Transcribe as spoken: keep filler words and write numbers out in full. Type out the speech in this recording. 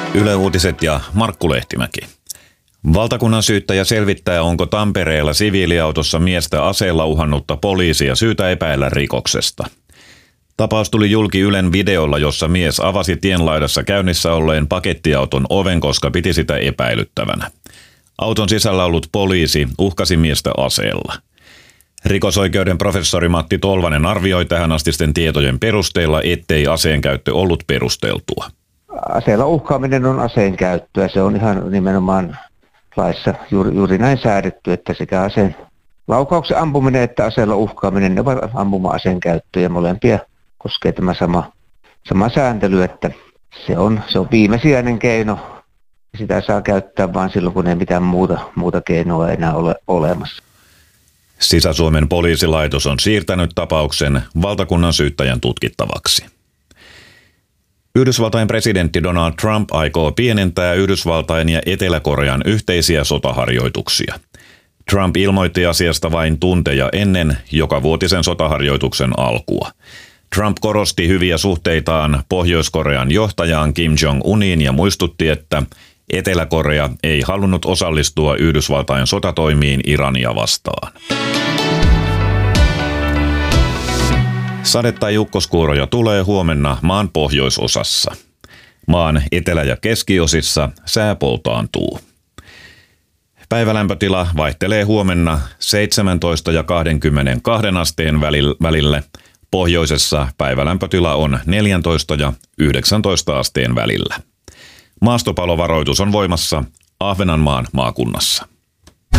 Yle Uutiset ja Markku Lehtimäki. Valtakunnan syyttäjä selvittää, onko Tampereella siviiliautossa miestä aseella uhannutta poliisia syytä epäillä rikoksesta. Tapaus tuli julki Ylen videolla, jossa mies avasi tienlaidassa käynnissä olleen pakettiauton oven, koska piti sitä epäilyttävänä. Auton sisällä ollut poliisi uhkasi miestä aseella. Rikosoikeuden professori Matti Tolvanen arvioi tähänastisten tietojen perusteella, ettei aseen käyttö ollut perusteltua. Aseella uhkaaminen on aseen käyttöä. Se on ihan nimenomaan laissa juuri, juuri näin säädetty, että sekä aseen laukauksen ampuminen että aseella uhkaaminen, ne ovat ampuma-aseen käyttöä, ja molempia koskee tämä sama, sama sääntely, että se on, se on viimesijainen keino. Sitä saa käyttää vain silloin, kun ei mitään muuta, muuta keinoa enää ole olemassa. Sisä-Suomen poliisilaitos on siirtänyt tapauksen valtakunnan syyttäjän tutkittavaksi. Yhdysvaltain presidentti Donald Trump aikoo pienentää Yhdysvaltain ja Etelä-Korean yhteisiä sotaharjoituksia. Trump ilmoitti asiasta vain tunteja ennen jokavuotisen sotaharjoituksen alkua. Trump korosti hyviä suhteitaan Pohjois-Korean johtajaan Kim Jong-uniin ja muistutti, että Etelä-Korea ei halunnut osallistua Yhdysvaltain sotatoimiin Irania vastaan. Sade- tai ukkoskuuroja tulee huomenna maan pohjoisosassa. Maan etelä- ja keskiosissa sää poltaantuu. Päivälämpötila vaihtelee huomenna seitsemäntoista ja kaksikymmentäkaksi asteen välille. Pohjoisessa päivälämpötila on neljätoista ja yhdeksäntoista asteen välillä. Maastopalovaroitus on voimassa Ahvenanmaan maakunnassa.